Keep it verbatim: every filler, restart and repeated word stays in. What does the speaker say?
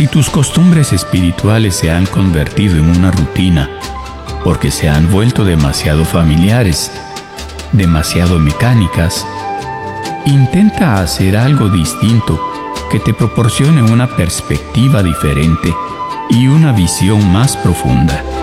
Si tus costumbres espirituales se han convertido en una rutina porque se han vuelto demasiado familiares, demasiado mecánicas, intenta hacer algo distinto que te proporcione una perspectiva diferente y una visión más profunda.